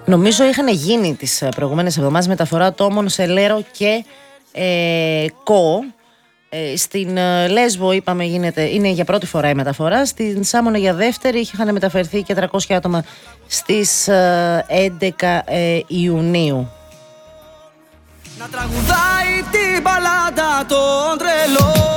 Νομίζω είχαν γίνει τις προηγούμενες εβδομάδες μεταφορά ατόμων σε Λέρο και Κο. Στην Λέσβο είπαμε είναι για πρώτη φορά η μεταφορά. Στην Σάμονα για δεύτερη είχαν μεταφερθεί και 300 άτομα στις 11 Ιουνίου. Να τραγουδάει την παλάτα των τρελών.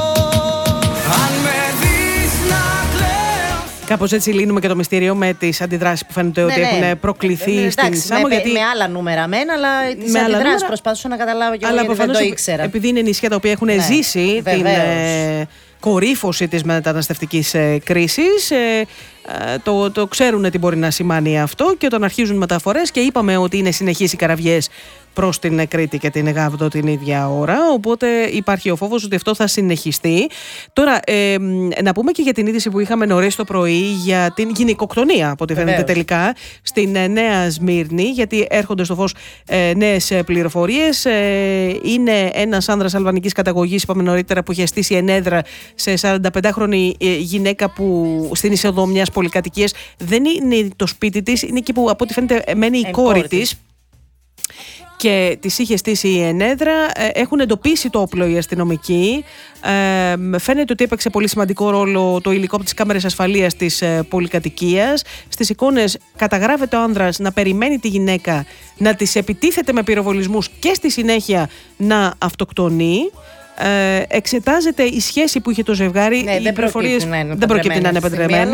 Κάπως έτσι λύνουμε και το μυστήριο με τις αντιδράσεις που φαίνεται ότι έχουν προκληθεί στην Σάμο. Με άλλα νούμερα αλλά τις αντιδράσεις προσπαθούσα να καταλάβω και εγώ, γιατί δεν το ήξερα. Επειδή είναι νησιά τα οποία έχουν ζήσει την κορύφωση της μεταναστευτικής κρίσης, το ξέρουν τι μπορεί να σημαίνει αυτό, και όταν αρχίζουν μεταφορές, και είπαμε ότι είναι συνεχείς οι καραβιές προς την Κρήτη και την Γάβδο την ίδια ώρα, οπότε υπάρχει ο φόβος ότι αυτό θα συνεχιστεί. Τώρα, να πούμε και για την είδηση που είχαμε νωρίς το πρωί για την γυναικοκτονία, από ό,τι φαίνεται τελικά, στην Νέα Σμύρνη, γιατί έρχονται στο φως νέες πληροφορίες. Είναι ένας άνδρας αλβανικής καταγωγής, είπαμε νωρίτερα, που είχε στήσει ενέδρα σε 45χρονη γυναίκα που στην είσοδο μιας πολυκατοικίας. Δεν είναι το σπίτι της, είναι εκεί που από ό,τι φαίνεται μένει η κόρη της. Και της είχε στήσει η ενέδρα. Έχουν εντοπίσει το όπλο οι αστυνομικοί. Φαίνεται ότι έπαιξε πολύ σημαντικό ρόλο το υλικό από τις κάμερες ασφαλείας της πολυκατοικίας. Στις εικόνες καταγράφεται ο άνδρας να περιμένει τη γυναίκα, να της επιτίθεται με πυροβολισμούς και στη συνέχεια να αυτοκτονεί. Εξετάζεται η σχέση που είχε το ζευγάρι. Δεν προκύπτει να είναι επαντρεμένη.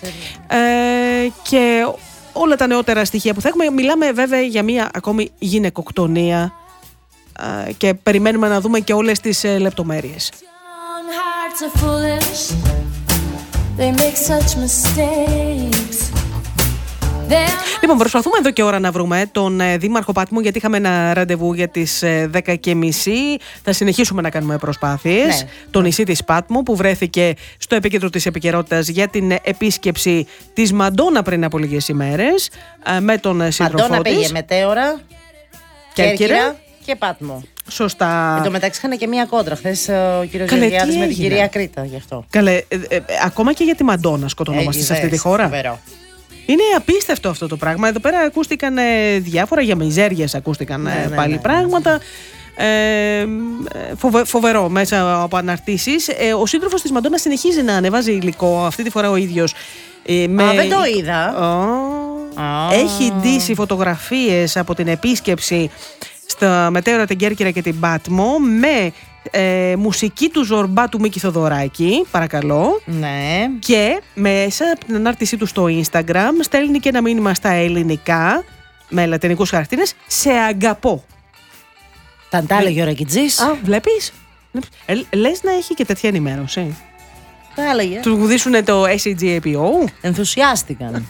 Και όλα τα νεότερα στοιχεία που θα έχουμε. Μιλάμε βέβαια για μία ακόμη γυναικοκτονία, και περιμένουμε να δούμε και όλες τις λεπτομέρειες. Λοιπόν, προσπαθούμε εδώ και ώρα να βρούμε τον Δήμαρχο Πάτμου, γιατί είχαμε ένα ραντεβού για τις 10:30. Θα συνεχίσουμε να κάνουμε προσπάθειες. Το νησί της Πάτμου, που βρέθηκε στο επίκεντρο της επικαιρότητας για την επίσκεψη της Μαντόνα πριν από λίγες ημέρες, με τον σύντροφό της. Μαντόνα πήγε μετέωρα, Κέρκυρα και Πάτμο. Σωστά. Εν τω μεταξύ είχαν και μία κόντρα χθες ο κύριος Γεωργιάδης με την κυρία Κρήτα γι' αυτό. Καλέ, ακόμα και για τη Μαντόνα σκοτωνόμαστε σε αυτή τη χώρα. Φοβερό. Είναι απίστευτο αυτό το πράγμα. Εδώ πέρα ακούστηκαν διάφορα, για μιζέριες ακούστηκαν πάλι πράγματα. Φοβερό μέσα από αναρτήσεις. Ο σύντροφος της Μαντόνα συνεχίζει να ανεβάζει υλικό, αυτή τη φορά ο ίδιος. Δεν το είδα. Έχει ντύσει φωτογραφίες από την επίσκεψη στα μετέωρα, την Κέρκυρα και την Πάτμο, με μουσική του Ζορμπά του Μίκη Θοδωράκη, παρακαλώ. Ναι. Και μέσα από την ανάρτησή του στο Instagram στέλνει και ένα μήνυμα στα ελληνικά, με λατινικούς χαρακτήρες, «Σε αγαπώ». Τα έλεγε ο Ρακιτζής. Βλέπεις. Λες να έχει και τέτοια ενημέρωση. Τα έλεγε. Του γουδίσουνε το SAGAPO. Ενθουσιάστηκαν.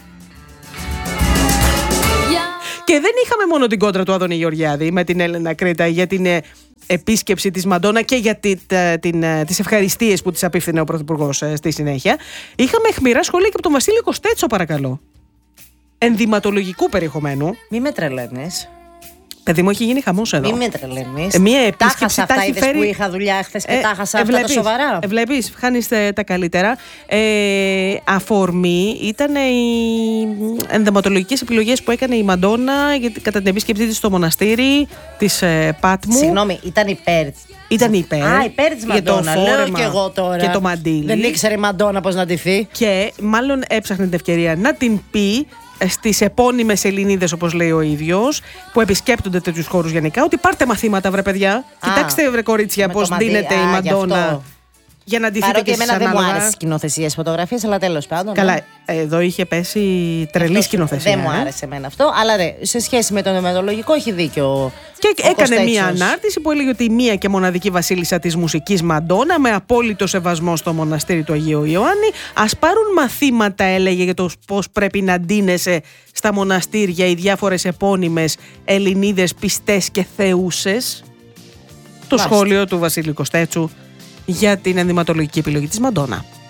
Και δεν είχαμε μόνο την κόντρα του Άδωνη Γεωργιάδη με την Έλενα Κρήτα για την επίσκεψη της Μαντόνα και για τις ευχαριστίες που της απίφθινε ο Πρωθυπουργός στη συνέχεια. Είχαμε αιχμηρά σχόλια και από τον Βασίλη Κωστέτσο, παρακαλώ. Ενδυματολογικού περιεχομένου. Μη με τρελαίνεις. Παιδί μου, έχει γίνει χαμός εδώ. Μη με τρελαίνεις. Μία επίσκεψη τα χάσα αυτά, που είχα δουλειά χθες και τα χάσα αυτά τα σοβαρά. Βλέπεις, χάνεις τα καλύτερα. Αφορμή ήταν οι ενδυματολογικές επιλογές που έκανε η Μαντόνα κατά την επίσκεψή της στο μοναστήρι της Πάτμου. Συγγνώμη, ήταν υπέρ. Ήταν υπέρ. Υπέρ της Μαντόνα. Λέω και εγώ τώρα. Και το μαντίλι. Δεν ήξερε η Μαντόνα πώς να ντυθεί. Και μάλλον έψαχνε την ευκαιρία να την πει στις επώνυμες Ελληνίδες, όπως λέει ο ίδιος, που επισκέπτονται τέτοιους χώρους γενικά, ότι πάρτε μαθήματα, βρε παιδιά. Κοιτάξτε, βρε κορίτσια, πώς δίνεται η Μαντόνα. Για να αντιθείτε και εσείς ανάλογα. Δεν μου άρεσε σκηνοθεσίες, φωτογραφίες, αλλά τέλος πάντων. Καλά, εδώ είχε πέσει τρελή σκηνοθεσία. Δεν μου άρεσε εμένα αυτό, αλλά σε σχέση με το ενδυματολογικό έχει δίκιο. Και έκανε μία ανάρτηση που έλεγε ότι η μία και μοναδική βασίλισσα της μουσικής Μαντόνα, με απόλυτο σεβασμό στο μοναστήρι του Αγίου Ιωάννη, ας πάρουν μαθήματα, έλεγε, για το πώς πρέπει να ντύνεσαι στα μοναστήρια οι διάφορες επώνυμες Ελληνίδες πιστές και θεούσες. Το σχόλιο του Βασίλη Κωστέτσου για την ενδυματολογική επιλογή της Μαντόνα.